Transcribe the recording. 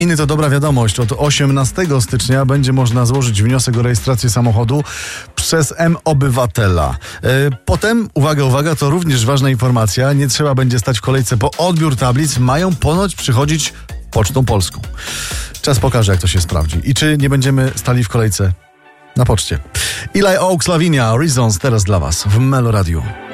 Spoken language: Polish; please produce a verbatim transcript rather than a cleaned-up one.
Inny to dobra wiadomość. Od osiemnastego stycznia będzie można złożyć wniosek o rejestrację samochodu przez M-Obywatela. Yy, potem, uwaga, uwaga, to również ważna informacja, nie trzeba będzie stać w kolejce po odbiór tablic, mają ponoć przychodzić Pocztą Polską. Czas pokaże, jak to się sprawdzi. I czy nie będziemy stali w kolejce na poczcie. Eli Oaks, Lavinia, Reasons teraz dla Was w Melo Radio.